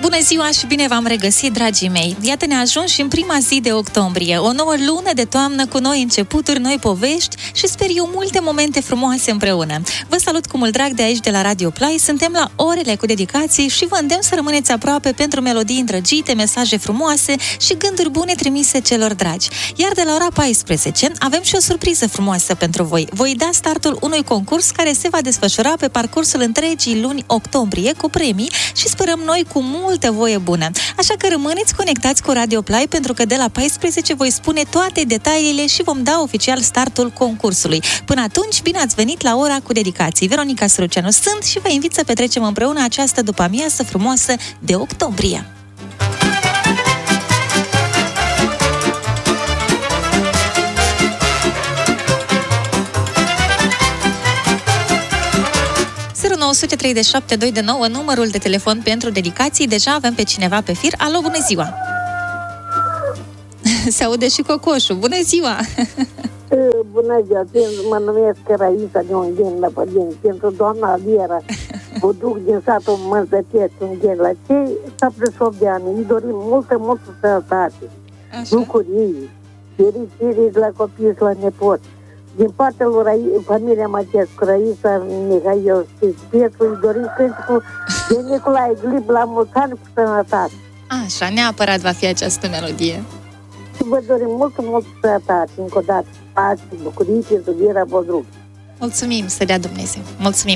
Bună ziua și bine v-am regăsit, dragii mei! Iată, ne ajuns și în prima zi de octombrie, o nouă lună de toamnă cu noi începuturi, noi povești și sper eu multe momente frumoase împreună. Vă salut cu mult drag de aici de la Radio Play, suntem la orele cu dedicații și vă îndemn să rămâneți aproape pentru melodii îndrăgite, mesaje frumoase și gânduri bune trimise celor dragi. Iar de la ora 14 avem și o surpriză frumoasă pentru voi. Voi da startul unui concurs care se va desfășura pe parcursul întregii luni octombrie cu premii și sperăm noi cu multă voie bună. Așa că rămâneți conectați cu Radio Play pentru că de la 14 voi spune toate detaliile și vom da oficial startul concursului. Până atunci, bine ați venit la ora cu dedicații. Veronica Săruceanu sunt și vă invit să petrecem împreună această după-amiază frumoasă de octombrie. ...937 numărul de telefon pentru dedicații. Deja avem pe cineva pe fir. Alo, bună ziua! Se aude și cocoșul. Bună ziua! Bună ziua! Mă numesc Raisa din Ungheni, la Pădini. Pentru doamna Aliera, o duc din satul Măzăteț, Ungheni, la cei 78 de ani. Îi dorim multă sănătate, bucurii, fericire de la copii și la nepoți. Din partea lui familia Matescu, Raisa, Mihail și Petru, îi dorim cânticul de Nicolae Glib la mulți ani cu sănătate. Așa, neapărat va fi această melodie. Și vă dorim multă sănătate, încă o dată, pace, bucurii pentru Viera Bodruc. Mulțumim, să dea Dumnezeu. Mulțumim.